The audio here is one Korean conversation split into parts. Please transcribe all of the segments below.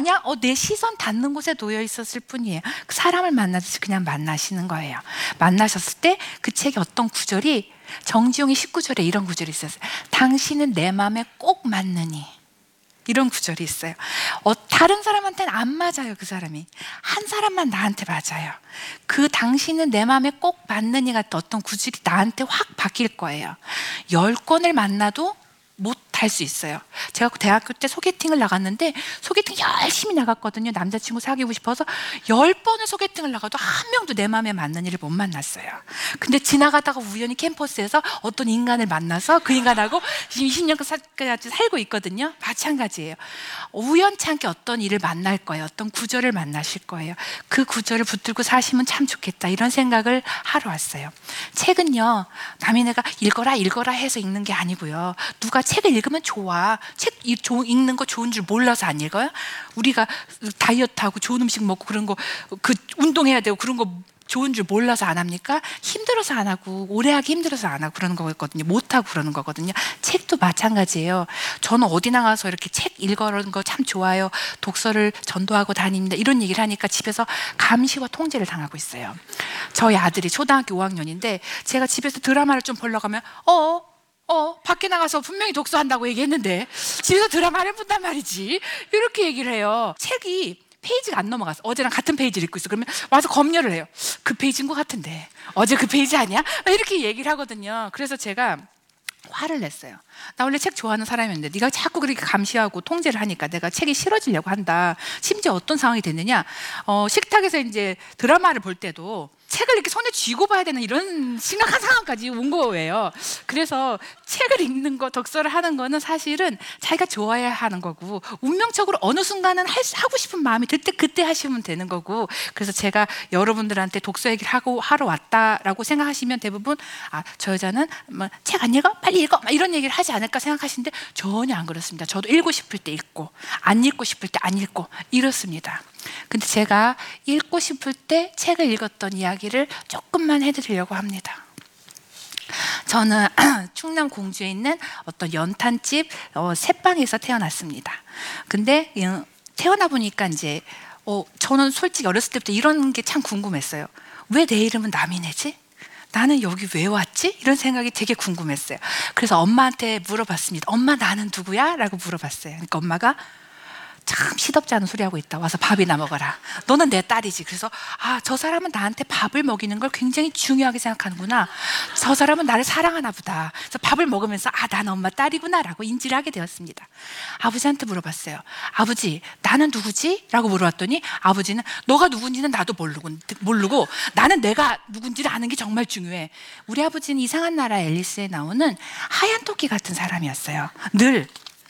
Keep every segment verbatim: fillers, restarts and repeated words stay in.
그냥 어, 내 시선 닿는 곳에 놓여 있었을 뿐이에요. 그 사람을 만나듯이 그냥 만나시는 거예요. 만나셨을 때 그 책의 어떤 구절이, 정지용이 십구 절에 이런 구절이 있었어요. 당신은 내 마음에 꼭 맞느니, 이런 구절이 있어요. 어, 다른 사람한테는 안 맞아요. 그 사람이 한 사람만 나한테 맞아요. 그 당신은 내 마음에 꼭 맞느니 같은 어떤 구절이 나한테 확 바뀔 거예요. 열 권을 만나도 못 할 수 있어요. 제가 대학교 때 소개팅을 나갔는데 소개팅 열심히 나갔거든요. 남자친구 사귀고 싶어서 열 번을 소개팅을 나가도 한 명도 내 마음에 맞는 이를 못 만났어요. 근데 지나가다가 우연히 캠퍼스에서 어떤 인간을 만나서 그 인간하고 지금 이십 년까지 살고 있거든요. 마찬가지예요. 우연치 않게 어떤 일을 만날 거예요. 어떤 구절을 만나실 거예요. 그 구절을 붙들고 사시면 참 좋겠다, 이런 생각을 하러 왔어요. 책은요, 남이 내가 읽어라 읽어라 해서 읽는 게 아니고요. 누가 책을 읽으면 좋아, 책 읽는 거 좋은 줄 몰라서 안 읽어요? 우리가 다이어트하고 좋은 음식 먹고 그런 거, 그 운동해야 되고 그런 거 좋은 줄 몰라서 안 합니까? 힘들어서 안 하고, 오래 하기 힘들어서 안 하고 그러는 거거든요. 못 하고 그러는 거거든요. 책도 마찬가지예요. 저는 어디 나가서 이렇게 책 읽어라는 거 참 좋아요, 독서를 전도하고 다닙니다, 이런 얘기를 하니까 집에서 감시와 통제를 당하고 있어요. 저희 아들이 초등학교 오 학년인데 제가 집에서 드라마를 좀 보려고 하면 어? 어, 밖에 나가서 분명히 독서한다고 얘기했는데 집에서 드라마를 본단 말이지, 이렇게 얘기를 해요. 책이 페이지가 안 넘어갔어. 어제랑 같은 페이지를 읽고 있어. 그러면 와서 검열을 해요. 그 페이지인 것 같은데 어제 그 페이지 아니야? 이렇게 얘기를 하거든요. 그래서 제가 화를 냈어요. 나 원래 책 좋아하는 사람이었는데 네가 자꾸 그렇게 감시하고 통제를 하니까 내가 책이 싫어지려고 한다. 심지어 어떤 상황이 됐느냐, 어, 식탁에서 이제 드라마를 볼 때도 책을 이렇게 손에 쥐고 봐야 되는 이런 심각한 상황까지 온 거예요. 그래서 책을 읽는 거, 독서를 하는 거는 사실은 자기가 좋아해야 하는 거고, 운명적으로 어느 순간은 할, 하고 싶은 마음이 들 때 그때 하시면 되는 거고. 그래서 제가 여러분들한테 독서 얘기를 하고 하러 왔다라고 생각하시면 대부분 아, 저 여자는 뭐 책 안 읽어? 빨리 읽어! 막 이런 얘기를 하지 않을까 생각하시는데 전혀 안 그렇습니다. 저도 읽고 싶을 때 읽고, 안 읽고 싶을 때 안 읽고, 이렇습니다. 근데 제가 읽고 싶을 때 책을 읽었던 이야기를 조금만 해드리려고 합니다. 저는 충남 공주에 있는 어떤 연탄집 어, 새방에서 태어났습니다. 근데 어, 태어나 보니까 이제 어, 저는 솔직히 어렸을 때부터 이런 게 참 궁금했어요. 왜 내 이름은 남이네지? 나는 여기 왜 왔지? 이런 생각이 되게 궁금했어요. 그래서 엄마한테 물어봤습니다. 엄마, 나는 누구야? 라고 물어봤어요. 그러니까 엄마가 참 시덥지 않은 소리 하고 있다. 와서 밥이나 먹어라. 너는 내 딸이지. 그래서 아, 저 사람은 나한테 밥을 먹이는 걸 굉장히 중요하게 생각하는구나. 저 사람은 나를 사랑하나 보다. 그래서 밥을 먹으면서 아, 나는 엄마 딸이구나 라고 인지를 하게 되었습니다. 아버지한테 물어봤어요. 아버지, 나는 누구지? 라고 물어봤더니 아버지는 너가 누군지는 나도 모르고, 모르고 나는 내가 누군지를 아는 게 정말 중요해. 우리 아버지는 이상한 나라 앨리스에 나오는 하얀 토끼 같은 사람이었어요. 늘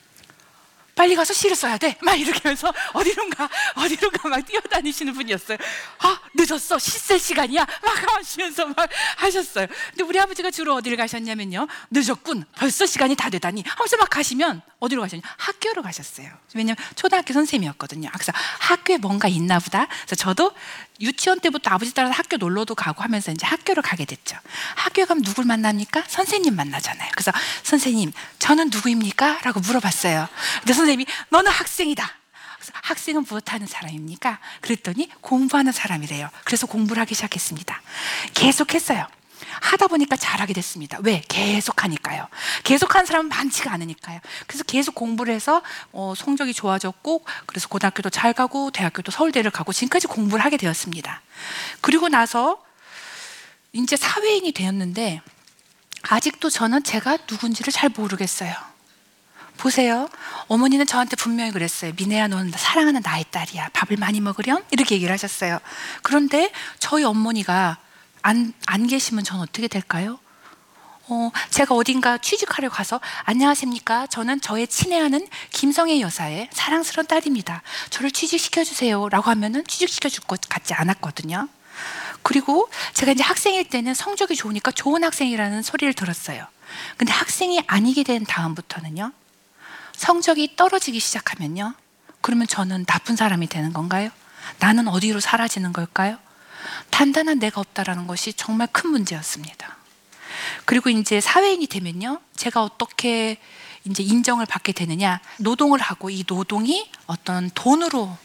빨리 가서 시를 써야 돼, 막 이렇게 하면서 어디론가 어디론가 막 뛰어다니시는 분이었어요. 아, 늦었어, 시 쓸 시간이야, 막 하시면서 막 하셨어요. 근데 우리 아버지가 주로 어디를 가셨냐면요, 늦었군, 벌써 시간이 다 되다니 하면서 막 가시면 어디로 가셨냐, 학교로 가셨어요. 왜냐면 초등학교 선생님이었거든요. 그래서 학교에 뭔가 있나 보다. 그래서 저도 유치원 때부터 아버지 따라서 학교 놀러도 가고 하면서 이제 학교를 가게 됐죠. 학교에 가면 누굴 만납니까? 선생님 만나잖아요. 그래서 선생님, 저는 누구입니까? 라고 물어봤어요. 근데 선생님이 너는 학생이다. 그래서 학생은 무엇하는 사람입니까? 그랬더니 공부하는 사람이래요. 그래서 공부를 하기 시작했습니다. 계속했어요. 하다 보니까 잘하게 됐습니다. 왜? 계속 하니까요. 계속하는 사람은 많지가 않으니까요. 그래서 계속 공부를 해서 어, 성적이 좋아졌고, 그래서 고등학교도 잘 가고 대학교도 서울대를 가고 지금까지 공부를 하게 되었습니다. 그리고 나서 이제 사회인이 되었는데 아직도 저는 제가 누군지를 잘 모르겠어요. 보세요. 어머니는 저한테 분명히 그랬어요. 미네야, 너는 사랑하는 나의 딸이야. 밥을 많이 먹으렴? 이렇게 얘기를 하셨어요. 그런데 저희 어머니가 안, 안 계시면 전 어떻게 될까요? 어, 제가 어딘가 취직하러 가서 안녕하십니까, 저는 저의 친애하는 김성애 여사의 사랑스러운 딸입니다. 저를 취직시켜주세요 라고 하면은 취직시켜줄 것 같지 않았거든요. 그리고 제가 이제 학생일 때는 성적이 좋으니까 좋은 학생이라는 소리를 들었어요. 근데 학생이 아니게 된 다음부터는요, 성적이 떨어지기 시작하면요, 그러면 저는 나쁜 사람이 되는 건가요? 나는 어디로 사라지는 걸까요? 단단한 내가 없다라는 것이 정말 큰 문제였습니다. 그리고 이제 사회인이 되면요, 제가 어떻게 이제 인정을 받게 되느냐, 노동을 하고 이 노동이 어떤 돈으로